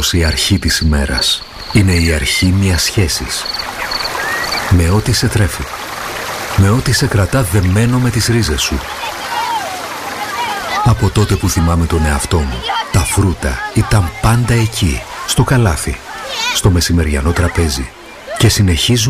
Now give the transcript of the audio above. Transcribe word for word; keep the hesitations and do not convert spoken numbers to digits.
Η αρχή της ημέρας είναι η αρχή μιας σχέσης. Με ό,τι σε τρέφει. Με ό,τι σε κρατά δεμένο με τις ρίζες σου. Από τότε που θυμάμαι τον εαυτό μου, τα φρούτα ήταν πάντα εκεί, στο καλάθι, στο μεσημεριανό τραπέζι και συνεχίζουν